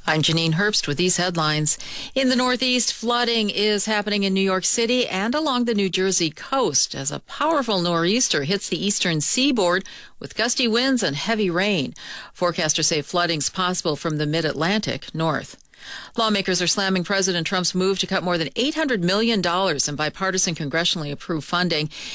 I'm Janine Herbst with these headlines. In the Northeast, flooding is happening in New York City and along the New Jersey coast as a powerful nor'easter hits the eastern seaboard with gusty winds and heavy rain. Forecasters say flooding's possible from the mid-Atlantic north. Lawmakers are slamming President Trump's move to cut more than $800 million in bipartisan congressionally approved funding.